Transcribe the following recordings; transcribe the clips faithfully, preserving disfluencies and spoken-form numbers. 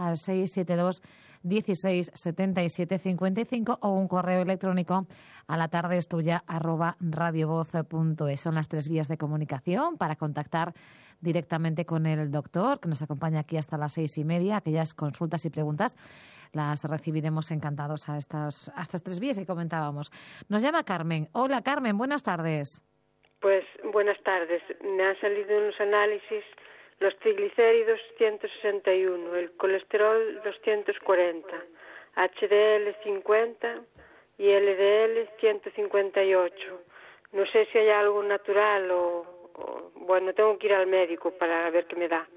al seis siete dos dieciséis setenta y siete cincuenta y cinco o un correo electrónico a la tarde es tuya arroba radiovoz punto es. Son las tres vías de comunicación para contactar directamente con el doctor, que nos acompaña aquí hasta las seis y media. Aquellas consultas y preguntas las recibiremos encantados a estas, a estas tres vías que comentábamos. Nos llama Carmen. Hola, Carmen, buenas tardes. Pues buenas tardes. Me han salido unos análisis, los triglicéridos ciento sesenta y uno, el colesterol doscientos cuarenta, H D L cincuenta y L D L ciento cincuenta y ocho. No sé si hay algo natural o, o bueno, tengo que ir al médico para ver qué me da.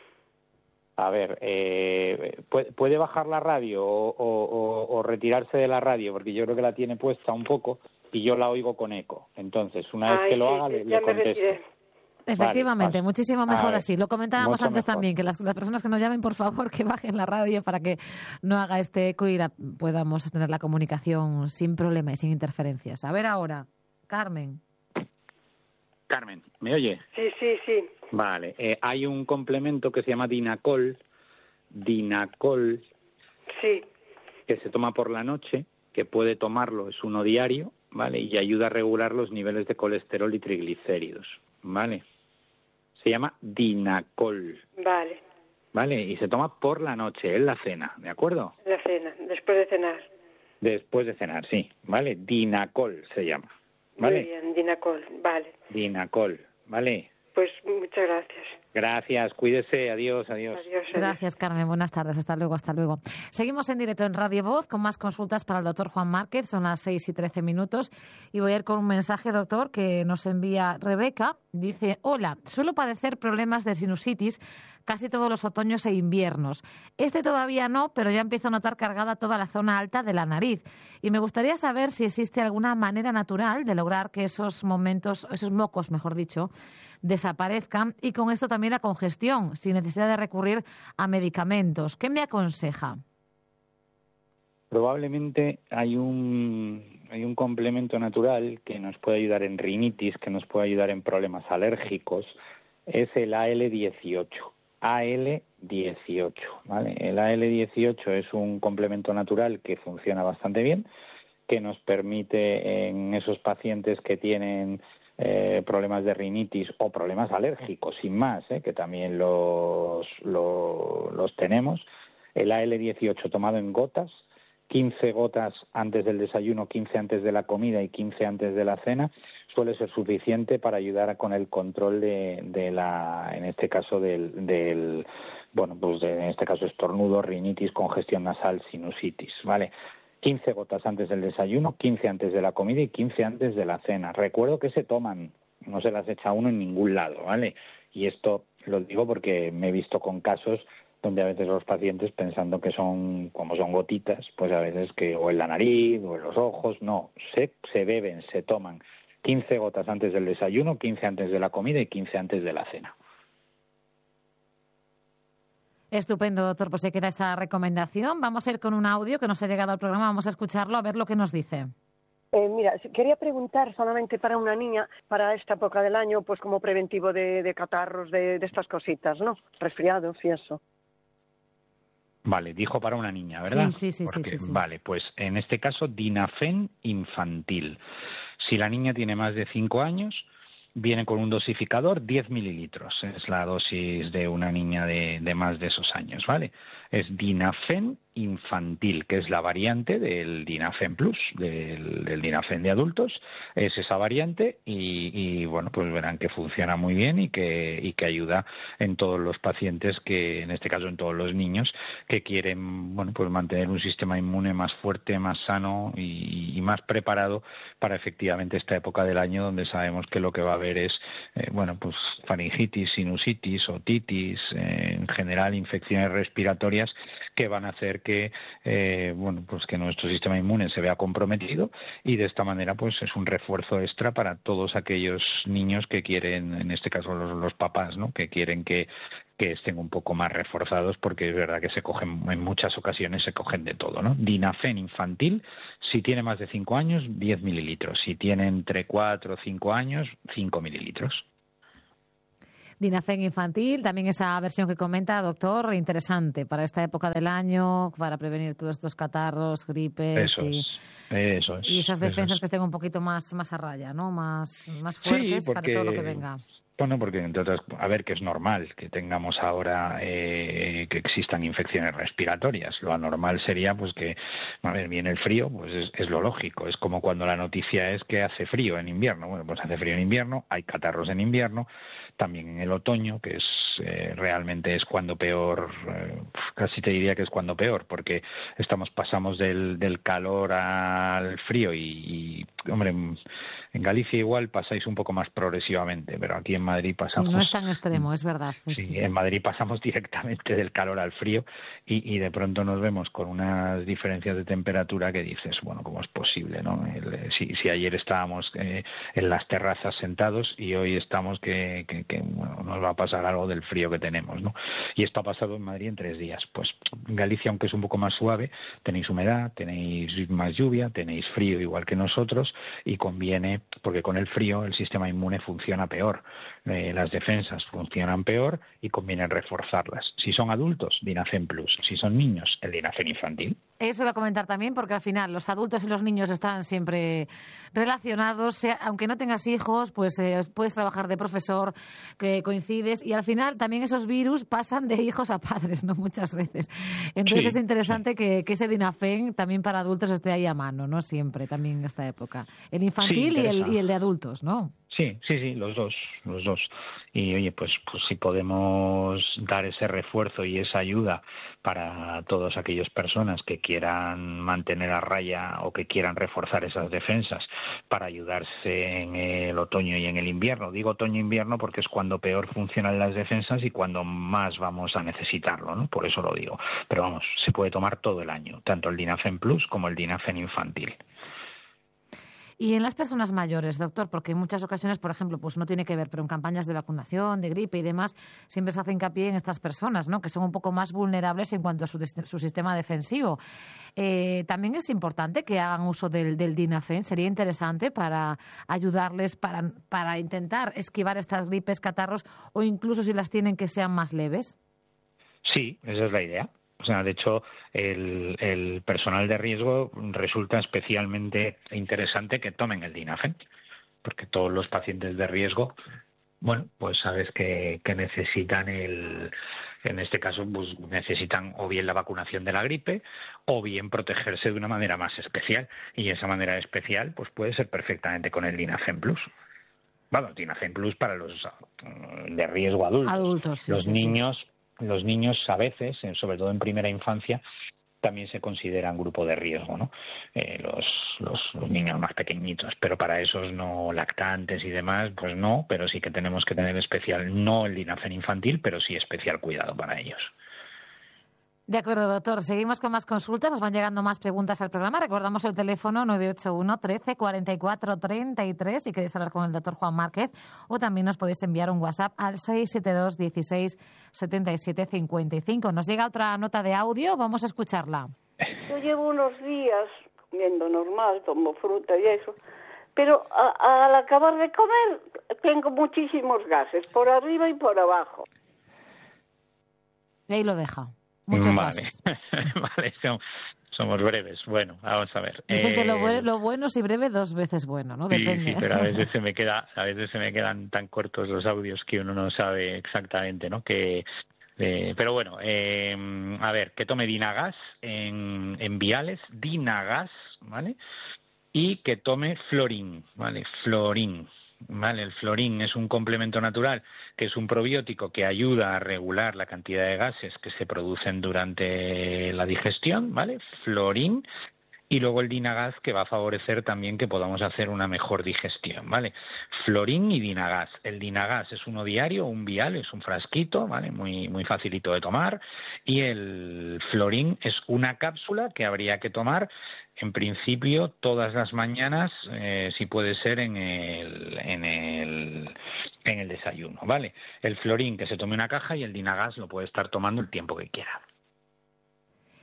A ver, eh, ¿puede bajar la radio o, o, o, o retirarse de la radio? Porque yo creo que la tiene puesta un poco y yo la oigo con eco. Entonces, una vez Ay, que lo sí, haga, sí, le, ya le me contesto. retiré. Efectivamente, Vale, muchísimo mejor ver, así. Lo comentábamos antes mejor. también, que las, las personas que nos llamen, por favor, que bajen la radio para que no haga este eco y la, podamos tener la comunicación sin problema y sin interferencias. A ver ahora, Carmen. Carmen, ¿me oye? Sí, sí, sí. Vale, eh, hay un complemento que se llama Dinacol, Dinacol, Sí. que se toma por la noche, que puede tomarlo, es uno diario, ¿vale? Y ayuda a regular los niveles de colesterol y triglicéridos, ¿vale? Se llama Dinacol. Vale. ¿Vale? Y se toma por la noche, en la cena, ¿de acuerdo? La cena, después de cenar. Después de cenar, sí, ¿vale? Dinacol se llama, ¿vale? Muy bien, Dinacol, vale. Dinacol, ¿vale? Pues muchas gracias. Gracias, cuídese, adiós, adiós. Adiós, adiós. Gracias, Carmen. Buenas tardes. Hasta luego, hasta luego. Seguimos en directo en Radio Voz con más consultas para el doctor Juan Márquez. Son las seis y trece minutos. Y voy a ir con un mensaje, doctor, que nos envía Rebeca. Dice, hola, suelo padecer problemas de sinusitis casi todos los otoños e inviernos. Este todavía no, pero ya empiezo a notar cargada toda la zona alta de la nariz. Y me gustaría saber si existe alguna manera natural de lograr que esos momentos, esos mocos, mejor dicho, desaparezcan y con esto también la congestión, sin necesidad de recurrir a medicamentos. ¿Qué me aconseja? Probablemente hay un, hay un complemento natural que nos puede ayudar en rinitis, que nos puede ayudar en problemas alérgicos, es el A L dieciocho. A L dieciocho, ¿vale? El A L dieciocho es un complemento natural que funciona bastante bien, que nos permite en esos pacientes que tienen eh, problemas de rinitis o problemas alérgicos, sin más, ¿eh? que también los, los, los tenemos, el A L dieciocho tomado en gotas, quince gotas antes del desayuno, quince antes de la comida y quince antes de la cena, suele ser suficiente para ayudar con el control de, de la, en este caso del, del bueno, pues de, en este caso estornudo, rinitis, congestión nasal, sinusitis, ¿vale? quince gotas antes del desayuno, quince antes de la comida y quince antes de la cena. Recuerdo que se toman, no se las echa uno en ningún lado, ¿vale? Y esto lo digo porque me he visto con casos donde a veces los pacientes, pensando que son, como son gotitas, pues a veces que o en la nariz o en los ojos, no, se, se beben, se toman quince gotas antes del desayuno, quince antes de la comida y quince antes de la cena. Estupendo, doctor, pues se queda esa recomendación. Vamos a ir con un audio que nos ha llegado al programa, vamos a escucharlo, a ver lo que nos dice. Eh, mira, quería preguntar solamente para una niña, para esta época del año, pues como preventivo de, de catarros, de, de estas cositas, ¿no? Resfriados y eso. Vale, dijo para una niña, ¿verdad? Sí, sí, sí, Porque, sí, sí, sí. Vale, pues en este caso Dinafen infantil. Si la niña tiene más de cinco años, viene con un dosificador, diez mililitros. Es la dosis de una niña de, de más de esos años, ¿vale? Es Dinafen infantil, que es la variante del Dinafen Plus, del, del Dinafen de adultos. Es esa variante y, y, bueno, pues verán que funciona muy bien y que, y que ayuda en todos los pacientes, que en este caso en todos los niños, que quieren, bueno, pues mantener un sistema inmune más fuerte, más sano y, y más preparado para efectivamente esta época del año donde sabemos que lo que va a haber es, eh, bueno, pues faringitis, sinusitis, otitis, eh, en general infecciones respiratorias que van a hacer que, eh, bueno, pues que nuestro sistema inmune se vea comprometido, y de esta manera pues es un refuerzo extra para todos aquellos niños que quieren, en este caso los, los papás, ¿no?, que quieren que, que estén un poco más reforzados, porque es verdad que se cogen, en muchas ocasiones se cogen de todo, ¿no? Dinafen infantil, si tiene más de cinco años, diez mililitros. Si tiene entre cuatro o cinco años, cinco mililitros. Dinafen infantil, también esa versión que comenta, doctor, interesante para esta época del año, para prevenir todos estos catarros, gripes Eso y, es, eso es, y esas defensas eso es. que estén un poquito más, más a raya, ¿no? Más, más fuertes Sí, porque, para todo lo que venga. Bueno, porque entre otras, a ver, que es normal que tengamos ahora eh, que existan infecciones respiratorias. Lo anormal sería, pues que, a ver, viene el frío, pues es, es lo lógico. Es como cuando la noticia es que hace frío en invierno. Bueno, pues hace frío en invierno, hay catarros en invierno, también en el otoño, que es eh, realmente es cuando peor, eh, casi te diría que es cuando peor, porque estamos pasamos del, del calor al frío y, y, hombre, en Galicia igual pasáis un poco más progresivamente, pero aquí en Madrid pasamos... Sí, no es tan extremo, es verdad. Sí, sí, en Madrid pasamos directamente del calor al frío y, y de pronto nos vemos con unas diferencias de temperatura que dices, bueno, ¿cómo es posible, no? El, si, si ayer estábamos eh, en las terrazas sentados y hoy estamos que, que, que bueno, nos va a pasar algo del frío que tenemos, ¿no? Y esto ha pasado en Madrid en tres días. Pues en Galicia, aunque es un poco más suave, tenéis humedad, tenéis más lluvia, tenéis frío igual que nosotros y conviene, porque con el frío el sistema inmune funciona peor. Eh, las defensas funcionan peor y conviene reforzarlas. Si son adultos, Dinafen Plus. Si son niños, el Dinafen infantil. Eso voy a comentar también porque al final los adultos y los niños están siempre relacionados. Sea, aunque no tengas hijos, pues eh, puedes trabajar de profesor, que coincides y al final también esos virus pasan de hijos a padres, ¿no? Muchas veces. Entonces Sí, es interesante sí. que, que ese Dinafen también para adultos esté ahí a mano, ¿no? Siempre, también en esta época. El infantil Sí, y, el, y el de adultos, ¿no? Sí, sí, sí, los dos, los dos. Y oye, pues, pues si podemos dar ese refuerzo y esa ayuda para todas aquellas personas que quieran mantener a raya o que quieran reforzar esas defensas para ayudarse en el otoño y en el invierno. Digo otoño-invierno porque es cuando peor funcionan las defensas y cuando más vamos a necesitarlo, ¿no? Por eso lo digo. Pero vamos, se puede tomar todo el año, tanto el Dinafen Plus como el Dinafen infantil. Y en las personas mayores, doctor, porque en muchas ocasiones, por ejemplo, pues no tiene que ver, pero en campañas de vacunación, de gripe y demás, siempre se hace hincapié en estas personas, ¿no? Que son un poco más vulnerables en cuanto a su, su sistema defensivo. Eh, también es importante que hagan uso del, del Dinafen. Sería interesante para ayudarles, para, para intentar esquivar estas gripes, catarros, o incluso si las tienen que sean más leves. Sí, esa es la idea. O sea, de hecho, el, el personal de riesgo resulta especialmente interesante que tomen el Dinafen, porque todos los pacientes de riesgo, bueno, pues sabes que, que necesitan el, en este caso, pues necesitan o bien la vacunación de la gripe o bien protegerse de una manera más especial. Y esa manera especial, pues puede ser perfectamente con el Dinafen Plus. Bueno, Dinafen Plus para los de riesgo adultos. Adultos, sí, los sí, niños. Sí. Los niños a veces, sobre todo en primera infancia, también se consideran grupo de riesgo, ¿no? Eh, los, los, los niños más pequeñitos, pero para esos no lactantes y demás, pues no, pero sí que tenemos que tener especial, no el Dinafen infantil, pero sí especial cuidado para ellos. De acuerdo, doctor. Seguimos con más consultas. Nos van llegando más preguntas al programa. Recordamos el teléfono nueve ocho uno, trece, cuarenta y cuatro, treinta y tres si queréis hablar con el doctor Juan Márquez, o también nos podéis enviar un WhatsApp al seis siete dos, dieciséis, setenta y siete, cincuenta y cinco. Nos llega otra nota de audio. Vamos a escucharla. Yo llevo unos días comiendo normal, tomo fruta y eso, pero a, al acabar de comer tengo muchísimos gases, por arriba y por abajo. Y ahí lo deja. Muchos vale, gases. vale, somos breves. Bueno, vamos a ver. Dicen eh, que lo bueno, lo bueno si breve dos veces bueno, ¿no? Depende. Sí, sí, pero a veces se me queda, a veces se me quedan tan cortos los audios que uno no sabe exactamente, ¿no? Que eh, pero bueno, eh, a ver, que tome Dinagas en, en viales, Dinagas, ¿vale? Y que tome Florin, ¿vale? Florin. Vale, el Florin es un complemento natural que es un probiótico que ayuda a regular la cantidad de gases que se producen durante la digestión, ¿vale? Florin. Y luego el Dinagas, que va a favorecer también que podamos hacer una mejor digestión, ¿vale? Florin y Dinagas. El Dinagas es uno diario, un vial, es un frasquito, ¿vale? Muy, muy facilito de tomar. Y el Florin es una cápsula que habría que tomar, en principio, todas las mañanas, eh, si puede ser en el, en el, en el desayuno, ¿vale? El Florin que se tome una caja y el Dinagas lo puede estar tomando el tiempo que quiera.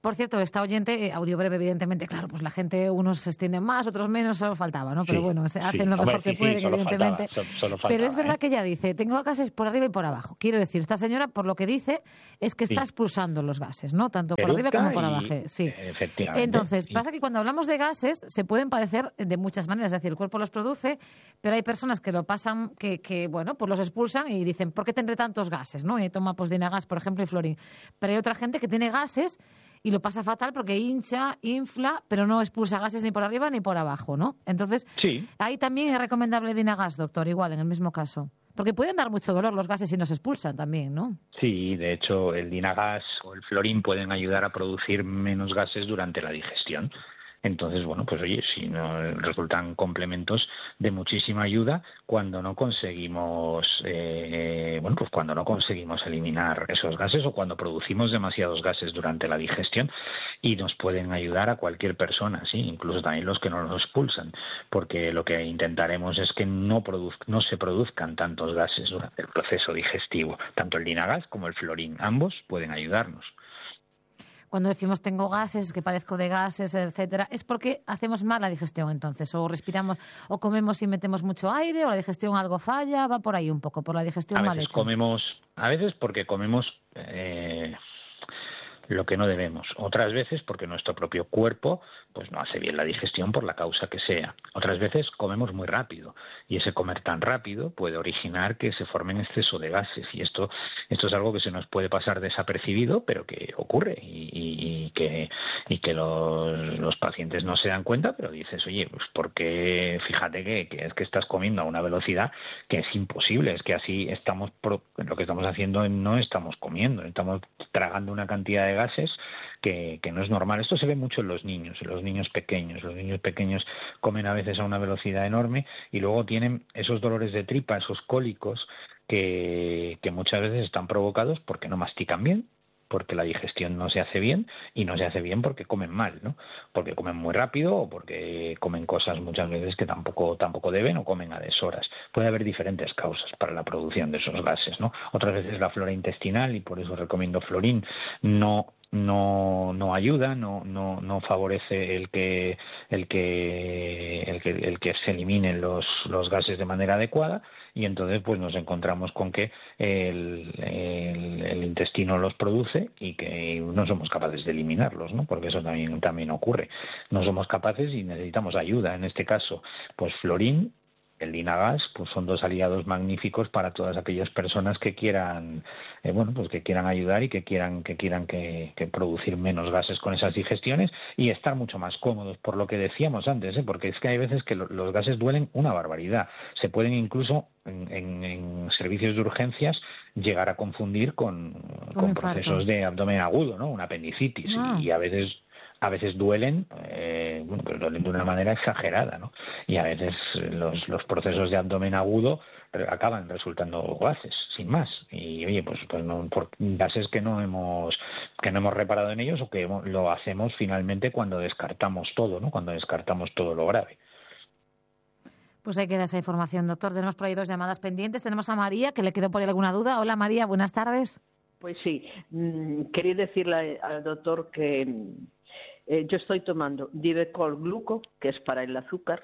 Por cierto, esta oyente, eh, audio breve, evidentemente, claro, pues la gente, unos se extienden más, otros menos, solo faltaba, ¿no? Pero Sí, bueno, se hacen sí. lo mejor Hombre, que sí, pueden, sí, solo evidentemente. faltaba, so- solo faltaba, Pero es verdad ¿eh? que ella dice, tengo gases por arriba y por abajo. Quiero decir, esta señora, por lo que dice, es que está Sí. expulsando los gases, ¿no? Tanto por arriba Eructa como por y- abajo. Sí. efectivamente. Entonces, Y- pasa que cuando hablamos de gases, se pueden padecer de muchas maneras. Es decir, el cuerpo los produce, pero hay personas que lo pasan, que, que bueno, pues los expulsan y dicen, ¿por qué tendré tantos gases? ¿No? Y toma pues Dinagas, por ejemplo, y Florin. Pero hay otra gente que tiene gases y lo pasa fatal porque hincha, infla, pero no expulsa gases ni por arriba ni por abajo, ¿no? Entonces, Sí. ahí también es recomendable Dinagas, doctor, igual, en el mismo caso. Porque pueden dar mucho dolor los gases si no se expulsan también, ¿no? Sí, de hecho, el Dinagas o el Florin pueden ayudar a producir menos gases durante la digestión. Entonces, bueno, pues oye, si no, resultan complementos de muchísima ayuda cuando no conseguimos, eh, bueno, pues cuando no conseguimos eliminar esos gases o cuando producimos demasiados gases durante la digestión, y nos pueden ayudar a cualquier persona, sí, incluso también los que no los expulsan, porque lo que intentaremos es que no produz- no se produzcan tantos gases durante el proceso digestivo. Tanto el Dinagas como el Florin, ambos pueden ayudarnos. Cuando decimos tengo gases, que padezco de gases, etcétera, es porque hacemos mal la digestión entonces, o respiramos, o comemos y metemos mucho aire, o la digestión algo falla, va por ahí un poco, por la digestión A mal veces hecha. comemos, a veces porque comemos eh, lo que no debemos. Otras veces porque nuestro propio cuerpo pues no hace bien la digestión por la causa que sea. Otras veces comemos muy rápido y ese comer tan rápido puede originar que se formen exceso de gases, y esto esto es algo que se nos puede pasar desapercibido, pero que ocurre y, y, y que y que los, los pacientes no se dan cuenta, pero dices, oye, pues porque fíjate que, que es que estás comiendo a una velocidad que es imposible, es que así estamos pro, lo que estamos haciendo no estamos comiendo, estamos tragando una cantidad de gases que, que no es normal. Esto se ve mucho en los niños, en los niños pequeños. Los niños pequeños comen a veces a una velocidad enorme y luego tienen esos dolores de tripa, esos cólicos que, que muchas veces están provocados porque no mastican bien, porque la digestión no se hace bien, y no se hace bien porque comen mal, ¿no? Porque comen muy rápido o porque comen cosas muchas veces que tampoco tampoco deben, o comen a deshoras. Puede haber diferentes causas para la producción de esos gases, ¿no? Otras veces la flora intestinal, y por eso recomiendo Florin, no no no ayuda, no no no favorece el que el que el que el que se eliminen los los gases de manera adecuada, y entonces pues nos encontramos con que el, el, el intestino los produce y que no somos capaces de eliminarlos, ¿no? Porque eso también también ocurre. No somos capaces y necesitamos ayuda. En este caso, pues Florin, el Dinagas, pues son dos aliados magníficos para todas aquellas personas que quieran, eh, bueno, pues que quieran ayudar y que quieran que quieran que, que producir menos gases con esas digestiones y estar mucho más cómodos, por lo que decíamos antes, ¿eh? Porque es que hay veces que lo, los gases duelen una barbaridad. Se pueden incluso en, en, en servicios de urgencias llegar a confundir con, con procesos de abdomen agudo, ¿no? Una apendicitis, Ah. y, y a veces a veces duelen, eh, bueno, pues duelen de una manera exagerada, ¿no? Y a veces los, los procesos de abdomen agudo acaban resultando gases, sin más. Y oye, pues, pues no, por gases que no hemos que no hemos reparado en ellos, o que hemos, lo hacemos finalmente cuando descartamos todo, ¿no? Cuando descartamos todo lo grave. Pues ahí queda esa información, doctor. Tenemos por ahí dos llamadas pendientes. Tenemos a María, que le quedó por ahí alguna duda. Hola, María, buenas tardes. Pues sí, mm, quería decirle al doctor que eh, yo estoy tomando Divecol Gluco, que es para el azúcar,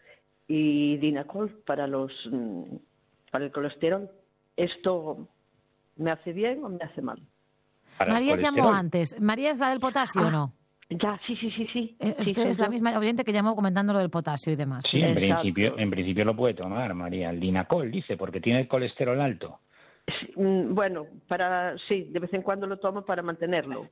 y Dinacol para los mm, para el colesterol. ¿Esto me hace bien o me hace mal? María llamó antes. ¿María es la del potasio ah, o no? Ya, sí, sí, sí, sí. Eh, sí usted es yo. la misma oyente que llamó comentando lo del potasio y demás. Sí, en Exacto. principio, en principio lo puede tomar, María. El Dinacol, dice, porque tiene el colesterol alto. Sí, mm, bueno, para sí, de vez en cuando lo tomo para mantenerlo.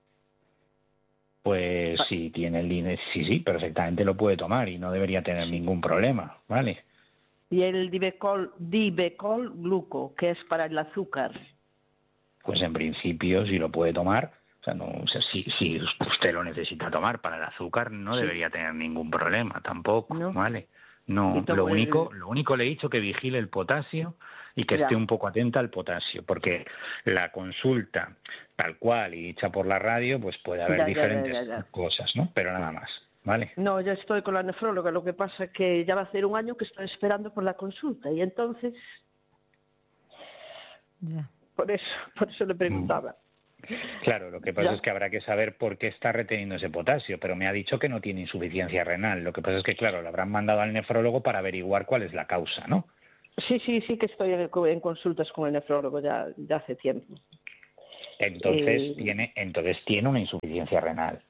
Pues si tiene el dinero, sí, sí, perfectamente lo puede tomar y no debería tener ningún problema, ¿vale? Y el Divecol, Divecol Gluco, que es para el azúcar. Pues en principio si lo puede tomar, o sea, no, o sea, si, si usted lo necesita tomar para el azúcar, no Sí. debería tener ningún problema tampoco, ¿No? ¿vale? No, Y tomo lo único, el- lo único le he dicho que vigile el potasio y que Ya. esté un poco atenta al potasio, porque la consulta tal cual y dicha por la radio, pues puede haber Ya, ya, diferentes ya, ya, ya. cosas, ¿no? Pero nada más, ¿vale? No, ya estoy con la nefróloga, lo que pasa es que ya va a hacer un año que estoy esperando por la consulta y entonces Ya. por eso, por eso le preguntaba. Claro, lo que pasa Ya. es que habrá que saber por qué está reteniendo ese potasio, pero me ha dicho que no tiene insuficiencia renal. Lo que pasa es que, claro, lo habrán mandado al nefrólogo para averiguar cuál es la causa, ¿no? Sí, sí, sí que estoy en, en consultas con el nefrólogo ya, ya hace tiempo. Entonces, Eh, tiene, entonces tiene una insuficiencia renal.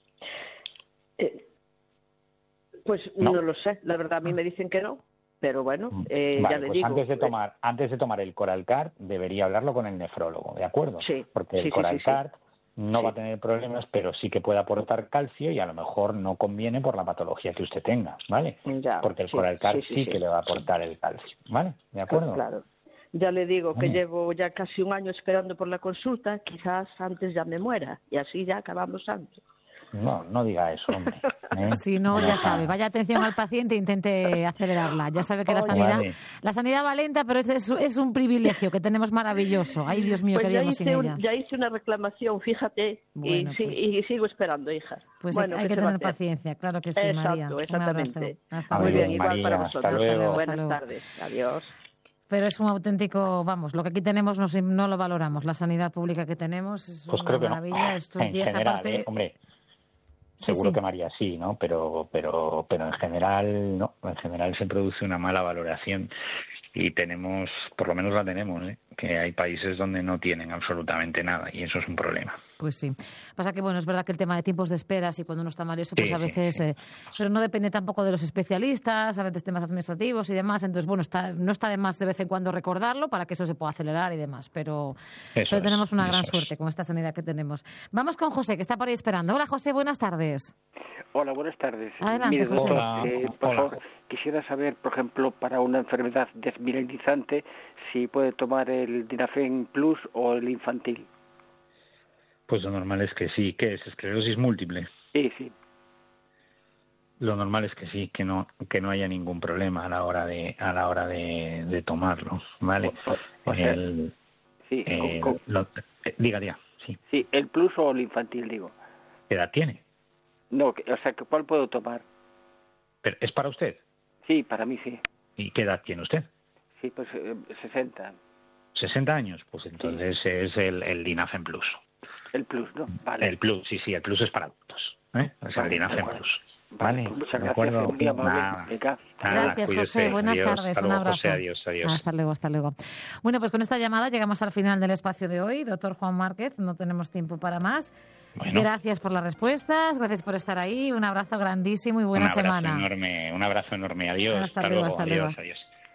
Eh, pues No. no. lo sé, la verdad a mí me dicen que no, pero bueno, eh, Vale, ya le pues digo. antes de eh, tomar, antes de tomar el Coralcard, debería hablarlo con el nefrólogo, ¿de acuerdo? Sí, Porque sí, el sí, sí, Coralcard no Sí. va a tener problemas, pero sí que puede aportar calcio y a lo mejor no conviene por la patología que usted tenga, ¿vale? Ya, Porque el sí, Coralcard sí, sí, sí, sí. que le va a aportar el calcio, ¿vale? ¿De acuerdo? Claro. Ya le digo que Vale. llevo ya casi un año esperando por la consulta, quizás antes ya me muera y así ya acabamos antes. No, no diga eso, hombre. ¿eh? Si no, ya Vamos a- sabe, vaya atención al paciente e intente acelerarla. Ya sabe que la Oye. sanidad, Vale. la sanidad va lenta, pero es, es, es un privilegio que tenemos maravilloso. Ay, Dios mío, Pues qué ya haríamos sin hice, un- ella. ya hice una reclamación, fíjate, Bueno, y, si- pues- y sigo esperando, hija. Pues bueno, hay ¿qué que se va a tener hacer? paciencia, claro que sí, Exacto, María. Un exactamente. abrazo. Hasta Muy Muy luego. bien, bien, igual para María, vosotros. hasta luego. Hasta Buenas luego. tardes, adiós. Pero es un auténtico, vamos, lo que aquí tenemos no, se- no lo valoramos. La sanidad pública que tenemos es Pues una creo que no. maravilla. Estos En días general, aparte... ¿eh? Hombre, Sí, seguro sí. que María sí, ¿no? Pero, pero, pero en general, no. En general se produce una mala valoración y tenemos, por lo menos la tenemos, ¿eh? Que hay países donde no tienen absolutamente nada y eso es un problema. Pues sí. Pasa que, bueno, es verdad que el tema de tiempos de esperas y cuando uno está mal eso, pues Sí, a sí, veces... sí. eh, pero no depende tampoco de los especialistas, a veces temas administrativos y demás. Entonces, bueno, está, no está de más de vez en cuando recordarlo para que eso se pueda acelerar y demás. Pero, Eso pero es, tenemos una eso gran es. suerte con esta sanidad que tenemos. Vamos con José, que está por ahí esperando. Hola, José, buenas tardes. Hola, buenas tardes. Adelante, Mire, José. doctor, Hola, eh, por hola. favor, quisiera saber, por ejemplo, para una enfermedad desmineralizante, si puede tomar el Dinafen Plus o el infantil. Pues lo normal es que sí. ¿Qué es? ¿Esclerosis múltiple? Sí, sí. Lo normal es que sí, que no que no haya ningún problema a la hora de a la hora de, de tomarlo, ¿vale? O- o- o sea, El- Sí, eh, con- con- lo- eh, diga, diga, sí. sí, el Plus o el infantil, digo. ¿Qué edad tiene? No, que- o sea, que ¿cuál puedo tomar? Pero, ¿es para usted? Sí, para mí sí. ¿Y qué edad tiene usted? Sí, pues eh, sesenta. ¿sesenta años? Pues entonces es el, el Dinafen Plus. El Plus, ¿no? Vale. El Plus, sí, sí, el Plus es para adultos. ¿eh? Es el Vale, Dinafen de acuerdo. Plus. Vale, Vale, pues muchas ¿de gracias, acuerdo? muy amable. Nada. Venga. Nada, Gracias, cuídese. José. Buenas Adiós. tardes. Hasta Un luego, abrazo. José. Adiós, adiós. Hasta luego, hasta luego. Bueno, pues con esta llamada llegamos al final del espacio de hoy. Doctor Juan Márquez, no tenemos tiempo para más. Bueno. Gracias por las respuestas, gracias por estar ahí. Un abrazo grandísimo y buena un abrazo semana. enorme, un abrazo enorme. Adiós. Hasta luego, hasta luego. Adiós, adiós.